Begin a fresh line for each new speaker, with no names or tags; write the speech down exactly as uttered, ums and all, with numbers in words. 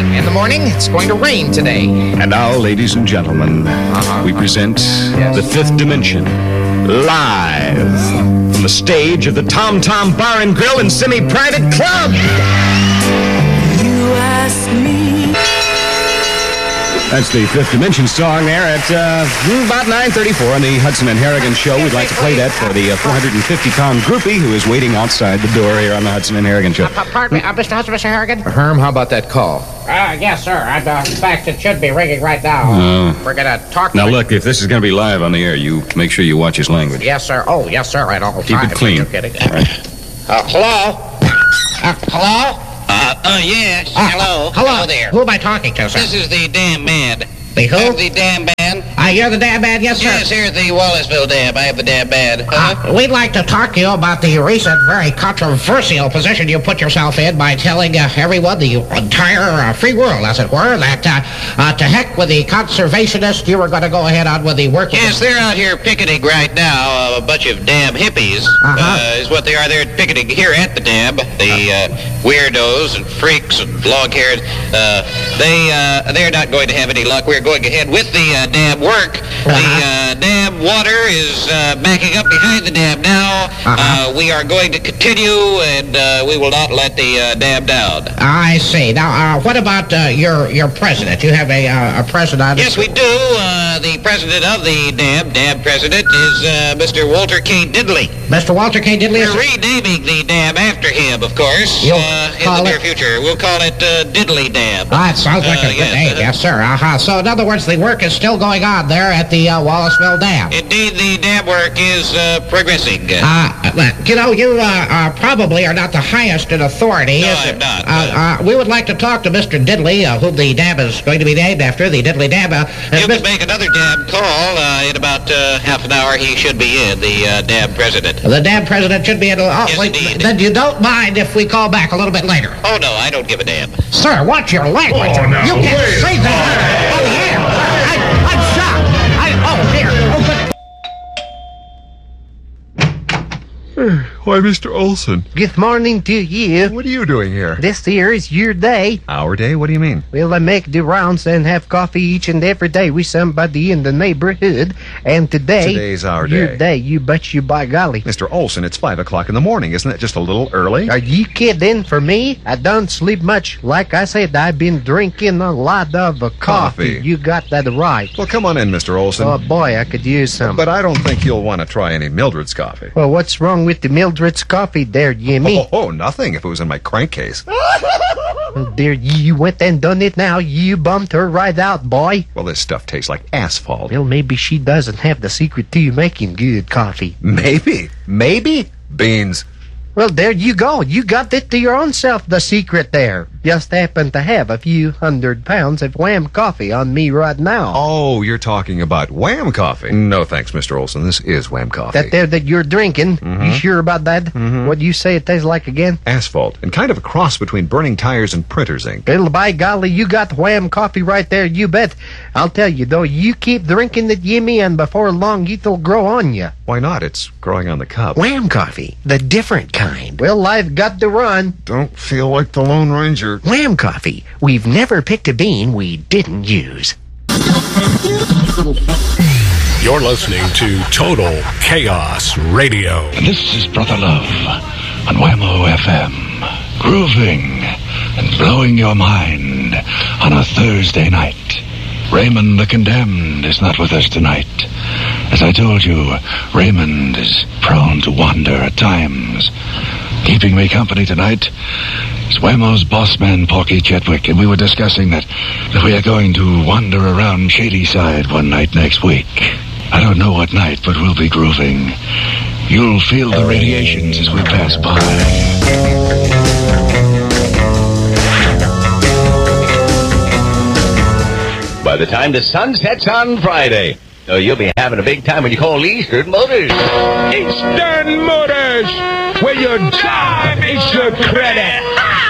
one. In the morning, it's going to rain today.
And now, ladies and gentlemen, uh-huh. we present yes. The Fifth Dimension, live from the stage of the Tom Tom Bar and Grill and Semi-Private Club.
You ask me.
That's the Fifth Dimension song there at uh, about nine thirty-four on the Hudson and Harrigan show. We'd like to play that for the uh, four hundred fifty pound groupie who is waiting outside the door here on the Hudson and Harrigan show.
Uh, pardon me, uh, Mister Hudson, Mister Harrigan?
Herm, how about that call?
Uh, yes, sir. Uh, in fact, it should be ringing right now.
Uh,
We're going to talk...
Now, look, if this is going to be live on the air, you make sure you watch his language.
Yes, sir. Oh, yes, sir, at all
Keep
times.
it clean.
Are you kidding?
Right.
Uh, hello? Uh, hello?
Uh, uh, yes.
Uh,
hello.
Hello.
Hello there.
Who am I talking to, sir?
This is the Dam Band.
The who?
Uh, the Dam Band.
Uh, you're the Dam Band, yes, sir?
Yes, here's the Wallaceville Dam. I have the Dam Band. Uh-huh.
Uh, we'd like to talk to you about the recent, very controversial position you put yourself in by telling uh, everyone, the entire uh, free world, as it were, that uh, uh, to heck with the conservationists, you were going to go ahead on with the work.
Yes, they're out here picketing right now. Uh, a bunch of damn hippies
uh-huh.
uh, is what they are. They're picketing here at the dam. The uh, weirdos and freaks and long-haired. Uh, they uh, they're not going to have any luck. We're going ahead with the uh, dam work.
Uh-huh.
The uh, dam water is uh, backing up behind the dam now.
Uh-huh.
Uh, we are going to continue, and uh, we will not let the uh, dam down.
I see. Now, uh, what about uh, your your president? You have a uh, a president?
Yes, we do. Uh, the president of the dam, dam president, is uh, Mister Walter K. Diddley.
Mister Walter K. Diddley?
We're renaming the dam after him, of course,
You'll
uh, in
call
the near
it-
future. We'll call it uh, Diddley Dam.
Ah, it sounds like
Uh,
a good
yes,
name.
uh,
Yes, sir. Uh-huh. So, in other words, the work is still going on there at the uh, Wallaceville Dam.
Indeed, the dam work is uh, progressing.
Uh, uh, you know, you uh, uh, probably are not the highest in authority.
No,
is
I'm
it?
not.
Uh, uh, we would like to talk to Mister Diddley, uh, whom the dam is going to be named after, the Diddley Dam. Uh,
You
Mis-
can make another dam call. Uh, in about uh, half an hour, he should be in, the uh, dam president.
the dam president should be in. Oh,
Yes,
wait,
indeed.
then you don't mind if we call back a little bit later.
Oh, no, I don't give a damn.
Sir, watch your language.
Oh, now,
you can't
wait.
say that. Oh, yeah. I, I'm shocked. I, oh, dear. Oh, good.
Why, Mister Olson,
Good morning to you.
what are you doing here?
This here is your day.
Our day? What do you mean?
Well, I make the rounds and have coffee each and every day with somebody in the neighborhood. And today...
Today's our
Your
day.
day, you bet you by golly.
Mister Olson, it's five o'clock in the morning. Isn't that just a little early?
Are you kidding? For me, I don't sleep much. Like I said, I've been drinking a lot of uh, coffee.
Coffee.
You got that right.
Well, come on in, Mister Olson.
Oh, boy, I could use some.
But I don't think you'll want to try any Mildred's coffee.
Well, what's wrong with the Mildred's coffee there, Jimmy?
Oh, oh, nothing if it was in my crankcase.
Oh, there, you went and done it now. You bumped her right out, boy.
Well, this stuff tastes like asphalt.
Well, maybe she doesn't have the secret to making good coffee.
Maybe. Maybe. Beans.
Well, there you go. You got it to your own self, the secret there. Just happen to have a few hundred pounds of Wham coffee on me right now.
Oh, you're talking about Wham coffee. No, thanks, Mister Olson. This is Wham coffee.
That there that you're drinking. You sure about that?
Mhm.
What do you say it tastes like again?
Asphalt, and kind of a cross between burning tires and printer's ink.
Well, by golly, you got Wham coffee right there, you bet. I'll tell you, though, you keep drinking it, Jimmy, and before long it'll grow on you.
Why not? It's growing on the cup.
Wham coffee, the different kind. Well, I've got to run.
Don't feel like the Lone Ranger.
Wham coffee. We've never picked a bean we didn't use.
You're listening to Total Chaos Radio.
This is Brother Love on Whammo F M. Grooving and blowing your mind on a Thursday night. Raymond the Condemned is not with us tonight. As I told you, Raymond is prone to wander at times. Keeping me company tonight is Whammo's boss man, Porky Chetwick, and we were discussing that, that we are going to wander around Shadyside one night next week. I don't know what night, but we'll be grooving. You'll feel the radiations as we pass by.
By the time the sun sets on Friday, so you'll be having a big time when you call Eastern Motors.
Eastern Motors, where your job is your credit.